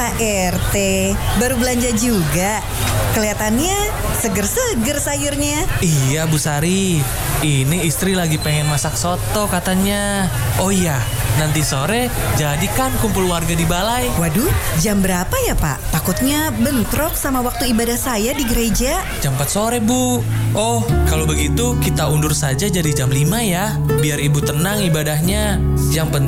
Pak RT, baru belanja juga. Kelihatannya seger-seger sayurnya. Iya Bu Sari, ini istri lagi pengen masak soto katanya. Oh iya, nanti sore jadikan kumpul warga di balai. Waduh, jam berapa ya Pak? Takutnya bentrok sama waktu ibadah saya di gereja. Jam 4 sore Bu. Oh, kalau begitu kita undur saja jadi jam 5 ya, biar ibu tenang ibadahnya. Yang penting